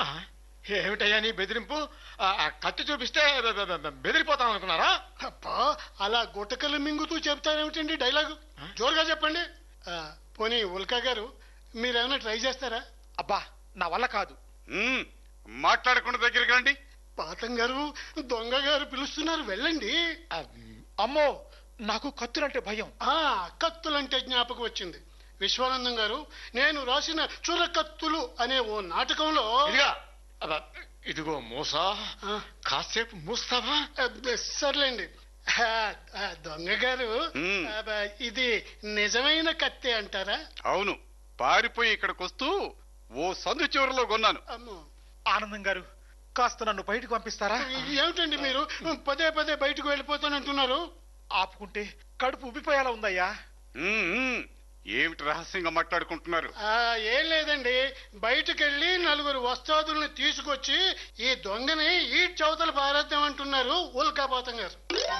ఆ, ఏమిటయ్యా నీ బెదిరింపు? కత్తి చూపిస్తే బెదిరిపోతాం అనుకున్నారా? అబ్బా, అలా గుటకలు మింగుతూ చెప్తారేమిటండి డైలాగు? జోరుగా చెప్పండి. పోనీ ఉల్కా గారు, మీరేమైనా ట్రై చేస్తారా? అబ్బా, నా వల్ల కాదు. మాట్లాడకుండా దగ్గరికి రండి. పాతం గారు, దొంగ గారు పిలుస్తున్నారు, వెళ్ళండి. అమ్మో, నాకు కత్తులంటే భయం. కత్తులంటే జ్ఞాపకం వచ్చింది. విశ్వానందం గారు, నేను రాసిన చురకత్తులు అనే ఓ నాటకంలో ఇదిగో మూసా, కాసేపు మూస్తావా? సర్లేండి. దొంగ గారు, ఇది నిజమైన కత్తే అంటారా? అవును, పారిపోయి ఇక్కడికి వస్తూ ఓ సందు చివరిలో కొన్నాను. ఆనందం గారు, కాస్త నన్ను బయటకు పంపిస్తారా? ఏమిటండి మీరు పదే పదే బయటకు వెళ్ళిపోతానంటున్నారు? ఆపుకుంటే కడుపు ఉబ్బిపోయేలా ఉందయ్యా. ఏమిటి రహస్యంగా మాట్లాడుకుంటున్నారు? ఏం లేదండి, బయటకెళ్ళి నలుగురు వస్తాదుల్ని తీసుకొచ్చి ఈ దొంగని ఈ చౌతలు పారేద్దామంటున్నారు ఉల్కాపాతం గారు.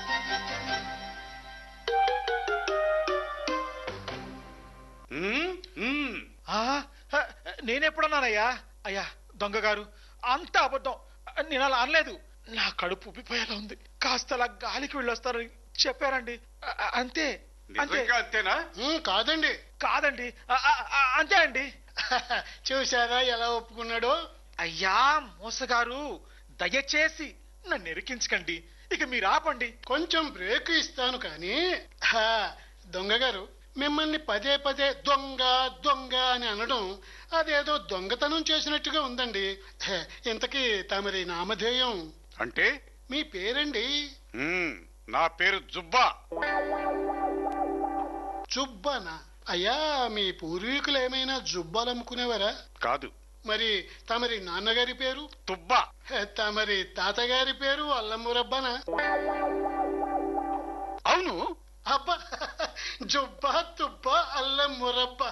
నేనెప్పుడన్నానయ్యా? అయ్యా దొంగ గారు, అంత అబద్ధం. నేను అలా అనలేదు. నా కడుపు ఉబ్బిపోయేలా ఉంది, కాస్త అలా గాలికి వెళ్ళొస్తారని చెప్పారండి. అంతే. అంతేనా? కాదండి. కాదండి, అంతే అండి. చూశారా ఎలా ఒప్పుకున్నాడో? అయ్యా మోసగారు, దయచేసి నన్ను ఎరికించకండి. ఇక మీరు ఆపండి. కొంచెం బ్రేక్ ఇస్తాను కానీ, దొంగ గారు, మిమ్మల్ని పదే పదే దొంగ దొంగ అని అనడం అదేదో దొంగతనం చేసినట్టుగా ఉందండి. ఇంతకీ తమరి నామధేయం అంటే? మీ పేరండి? నా పేరు జుబ్బా. జుబ్బానా? అయ్యా, మీ పూర్వీకులు ఏమైనా జుబ్బాలు అమ్ముకునేవారా? కాదు. మరి తమరి నాన్నగారి పేరు? తుబ్బా. తమరి తాతగారి పేరు అల్లమురబ్బనా? అవును. అబ్బా, జుబ్బా తుబ్బా అల్లం మురబ్బ,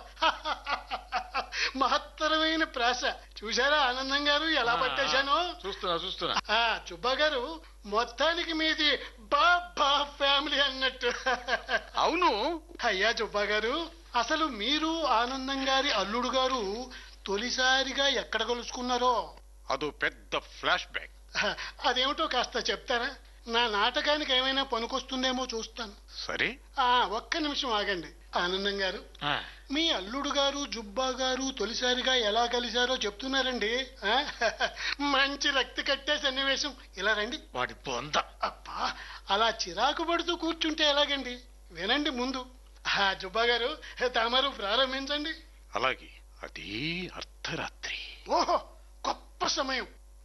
మహత్తరమైన ప్రాస. చూశారా ఆనందం గారు ఎలా పట్టేశాను? చూస్తున్నా. జుబ్బా గారు, మొత్తానికి మీది బాబా ఫ్యామిలీ అన్నట్టు. అవును. అయ్యా జుబ్బా గారు, అసలు మీరు ఆనందం గారి అల్లుడు గారు తొలిసారిగా ఎక్కడ కలుసుకున్నారో? అదో పెద్ద ఫ్లాష్ బ్యాక్. అదేమిటో కాస్త చెప్తారా? నా నాటకానికి ఏమైనా పనికొస్తుందేమో చూస్తాను. సరే. ఒక్క నిమిషం ఆగండి. ఆనందం గారు, మీ అల్లుడు గారు జుబ్బా గారు తొలిసారిగా ఎలా కలిశారో చెప్తున్నారండి. మంచి రక్తి కట్టే సన్నివేశం. ఇలా రండి. వాడి బొంద. అబ్బా, అలా చిరాకు పడుతూ కూర్చుంటే ఎలాగండి? వినండి ముందు. జుబ్బా గారు, తమరు ప్రారంభించండి. అలాగే. అది అర్ధరాత్రి. ఓహో, గొప్ప సమయం.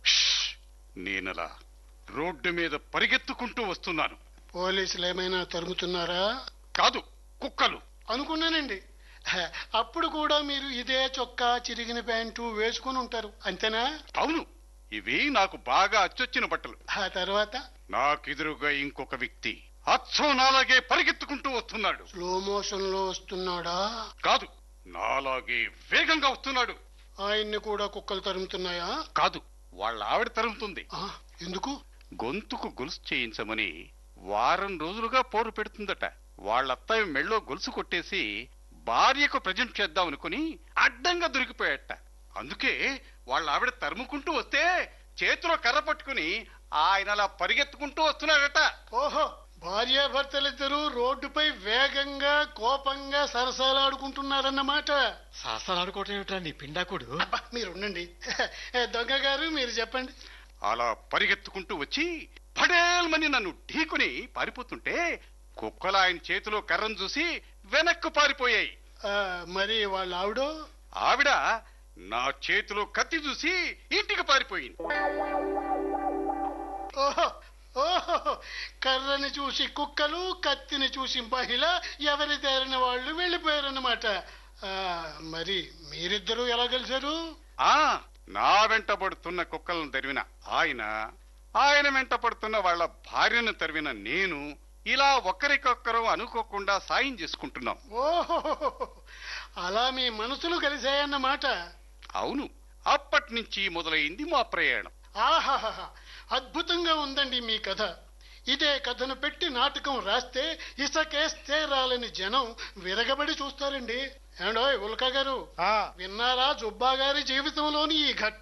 నేనలా రోడ్డు మీద పరిగెత్తుకుంటూ వస్తున్నాను. పోలీసులు ఏమైనా తరుముతున్నారా? కాదు, కుక్కలు. అనుకున్నానండి. అప్పుడు కూడా మీరు ఇదే చొక్కా, చిరిగిన ప్యాంటు వేసుకుని ఉంటారు, అంతేనా? అవును, ఇవి నాకు బాగా అచ్చొచ్చిన బట్టలు. ఆ తర్వాత? నాకెదురుగా ఇంకొక వ్యక్తి అచ్చం నాలాగే పరిగెత్తుకుంటూ వస్తున్నాడు. స్లో మోషన్ లో వస్తున్నాడా? కాదు, నాలాగే వేగంగా వస్తున్నాడు. ఆయన్ని కూడా కుక్కలు తరుముతున్నాయా? కాదు, వాళ్ళ ఆవిడ తరుముతుంది. ఎందుకు? గొంతుకు గొలుసు చేయించమని వారం రోజులుగా పోరు పెడుతుందట. వాళ్ళత్తాయి మెళ్ళో గొలుసు కొట్టేసి భార్యకు ప్రజెంట్ చేద్దామనుకుని అడ్డంగా దొరికిపోయాట. అందుకే వాళ్ళ ఆవిడ తరుముకుంటూ వస్తే చేతిలో కర్ర పట్టుకుని ఆయన అలా పరిగెత్తుకుంటూ వస్తున్నాడట. ఓహో, భార్యాభర్తలిద్దరూ రోడ్డుపై వేగంగా కోపంగా సరసాలాడుకుంటున్నారన్నమాట. సరసాలాడుకోవటం ఏమిటా నీ పిండాకుడు? మీరుండండి. దొంగ గారు, మీరు చెప్పండి. అలా పరిగెత్తుకుంటూ వచ్చి పడేల్మని నన్ను ఢీకుని పారిపోతుంటే కుక్కలు ఆయన చేతిలో కర్రను చూసి వెనక్కు పారిపోయాయి. మరి వాళ్ళ ఆవిడ నా చేతిలో కత్తి చూసి ఇంటికి పారిపోయింది. ఓహో ఓహో, కర్రని చూసి కుక్కలు, కత్తిని చూసి మహిళ, ఎవరి తేరిన వాళ్ళు వెళ్ళిపోయారన్నమాట. మరి మీరిద్దరూ ఎలా కలిశారు? నా వెంట పడుతున్న కుక్కలను తరివిన ఆయన వెంట పడుతున్న వాళ్ళ భార్యను తరివిన నేను ఇలా ఒకరికొక్కరు అనుకోకుండా సాయం చేసుకుంటున్నాం. ఓహో, అలా మీ మనసులు కలిశాయన్నమాట. అవును, అప్పటి నుంచి మొదలైంది మా ప్రయాణం. ఆహాహా, అద్భుతంగా ఉందండి మీ కథ. ఇదే కథను పెట్టి నాటకం రాస్తే ఇసకేస్తే రాలని జనం విరగబడి చూస్తారండి. ఏమండోయ్ ఉల్కా గారు, విన్నారా జుబ్బా గారి జీవితంలోని ఈ ఘట్టం?